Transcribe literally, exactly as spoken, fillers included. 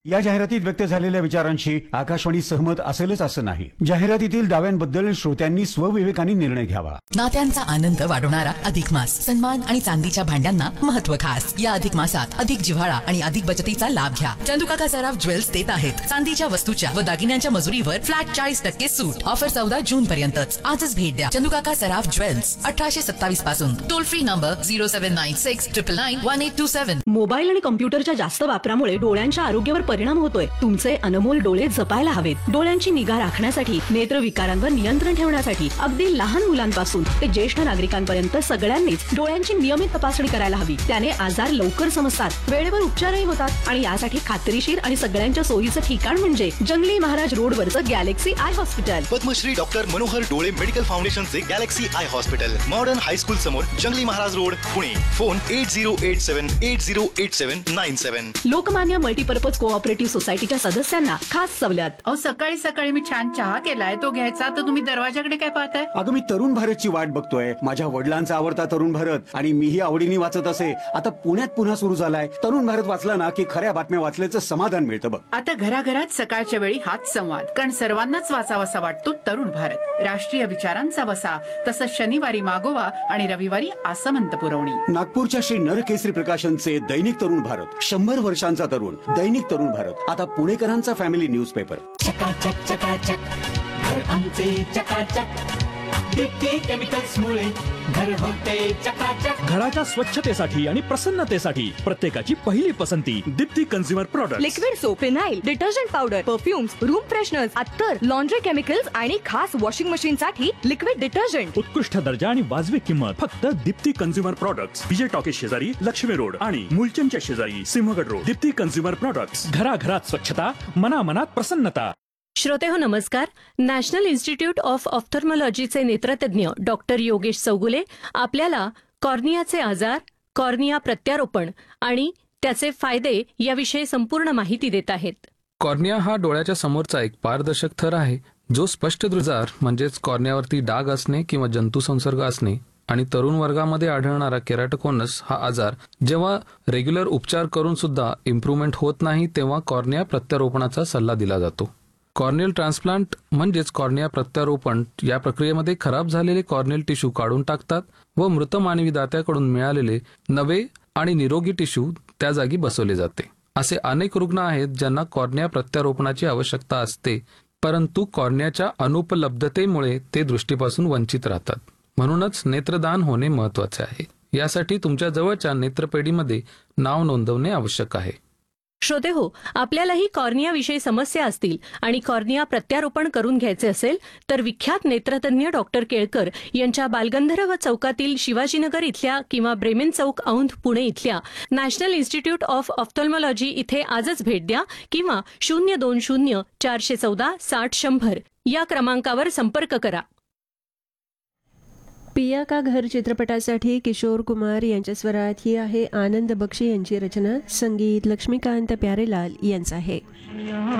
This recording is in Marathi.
या जाहिरातीत व्यक्त झालेल्या विचारांशी आकाशवाणी सहमत असेलच असं नाही. जाहिरातीतील दाव्यांबद्दल श्रोत्यांनी स्वविवेकाने निर्णय घ्यावा. नात्यांचा आनंद वाढवणारा अधिक मास. सन्मान आणि चांदीच्या भांड्यांना महत्व खास. या अधिक मासात अधिक जिव्हाळा आणि अधिक बचतीचा लाभ घ्या. चंदुकाका सराफ ज्वेल्स देत आहेत चांदीच्या वस्तूच्या व दागिन्यांच्या मजुरीवर फ्लॅट चाळीस टक्के सूट. ऑफर चौदा जून पर्यंतच. आजच भेट द्या चंदुकाका सराफ ज्वेल्स, अठराशे सत्तावीस पासून. Toll free number zero seven nine six triple nine one eight to seven. Mobile आणि कम्प्युटरच्या जास्त वापरामुळे डोळ्यांच्या आरोग्यावर परिणाम होतोय. तुमचे अनमोल डोळे जपायला हवेत. डोळ्यांची निगा राखण्यासाठी, नेत्र विकारांवर नियंत्रण ठेवण्यासाठी अगदी लहान मुलांपासून ते ज्येष्ठ नागरिकांपर्यंत सगळ्यांनीच डोळ्यांची नियमित तपासणी करायला हवी. त्याने आजार लवकर समजतात, वेळेवर उपचारही होतात आणि यासाठी खात्रीशीर आणि सगळ्यांच्या सोयीचं ठिकाण म्हणजे जंगली Maharaj रोडवरचं Galaxy I hospital. Padmashri doctor Manohar डोळे मेडिकल फाउंडेशनचे Galaxy I hospital, modern high school समोर, जंगली Maharaj road, Pune. Phone at zero eight seven eight zero eight seven nine seven. Lokmanya multipurpose cooperative सोसायटीच्या सदस्यांना खास सवलत. अहो सकाळी सकाळी मी छान चहा केलाय, तो घ्यायचा तर तुम्ही दरवाजाकडे काय पाहताय? अगं मी तरुण भारतची वाट बघतोय. माझ्या वडिलांचा आवडता तरुण भारत आणि मीही आवडीने वाचत असे. आता पुण्यात पुन्हा सुरू झालाय. तरुण भारत वाचला ना की खऱ्या बातम्या वाचल्याचं समाधान मिळतं बघ. आता घराघरात सकाळच्या वेळी हाच संवाद, कारण सर्वांनाच वाचावासा वाटतो तरुण भारत. राष्ट्रीय विचारांचा वसा, तसंच शनिवारी मागोवा आणि रविवारी आसमंत पुरवणी. नागपूरच्या श्री नरकेसरी प्रकाशनचे दैनिक तरुण भारत, शंभर वर्षांचा तरुण दैनिक तरुण भारत, आता पुणेकरांचा फॅमिली न्यूजपेपर. चकाचक चकाचक घर आमचे चकाचक. दीप्ती केमिकल्स मुळे घर होते चकाचक. घराच्या स्वच्छतेसाठी आणि प्रसन्नतेसाठी प्रत्येकाची पहिली पसंती Deepti consumer product. Liquid soap, phenyl, detergent powder, perfumes, room fresheners, अत्तर, लॉन्ड्री केमिकल्स आणि खास वॉशिंग मशीन साठी लिक्विड डिटर्जंट. उत्कृष्ट दर्जा आणि वाजवी किंमत फक्त दीप्ती कन्झ्युमर प्रोडक्ट्स. विजय टॉकीज शेजारी, लक्ष्मी रोड आणि मुलचंदच्या शेजारी, Sinhagad road. Deepti consumer products. घराघरात स्वच्छता, मनामनात प्रसन्नता. श्रोते हो नमस्कार. National institute of ऑफ्थल्मॉलॉजीचे नेत्रतज्ञ doctor Yogesh Chougule आपल्याला कॉर्नियाचे आजार, कॉर्निया प्रत्यारोपण आणि त्याचे फायदे याविषयी संपूर्ण माहिती देत आहेत. कॉर्निया हा डोळ्याच्या समोरचा एक पारदर्शक थर आहे जो स्पष्ट दृजार म्हणजेच कॉर्नियावरती डाग असणे किंवा जंतू संसर्ग असणे आणि तरुण वर्गामध्ये आढळणारा केराटोकोनस हा आजार जेव्हा रेग्युलर उपचार करून सुद्धा इम्प्रूव्हमेंट होत नाही तेव्हा कॉर्निया प्रत्यारोपणाचा सल्ला दिला जातो. कॉर्नियल ट्रान्सप्लांट म्हणजेच कॉर्निया प्रत्यारोपण या प्रक्रियेमध्ये खराब झालेले कॉर्नियल टिश्यू काढून टाकतात व मृत मानवी दात्याकडून मिळालेले नवे आणि निरोगी टिश्यू त्या जागी बसवले जाते. असे अनेक रुग्ण आहेत ज्यांना कॉर्निया प्रत्यारोपणाची आवश्यकता असते, परंतु कॉर्नियाच्या अनुपलब्धतेमुळे ते दृष्टीपासून वंचित राहतात. म्हणूनच नेत्रदान होणे महत्वाचे आहे. यासाठी तुमच्या जवळच्या नेत्रपेढीमध्ये नाव नोंदवणे आवश्यक आहे. श्रोते हो, आपल्यालाही कॉर्नियाविषयी समस्या असतील आणि कॉर्निया प्रत्यारोपण करून घ्यायचे असेल तर विख्यात नेत्रतज्ञ डॉक्टर केळकर यांच्या बालगंधर्व चौकातील शिवाजीनगर इथल्या किंवा ब्रेमेन चौक औंध पुणे इथल्या नॅशनल इन्स्टिट्यूट ऑफ ऑफ्थल्मॉलॉजी इथे आजच भेट द्या किंवा शून्य दोन शून्य चारशे चौदा साठ शंभर या क्रमांकावर संपर्क करा. पिया का घर चित्रपटासाठी किशोर कुमार यांच्या स्वरात ही आहे आनंद बक्षी यांची रचना. संगीत लक्ष्मीकांत प्यारेलाल यांचं आहे.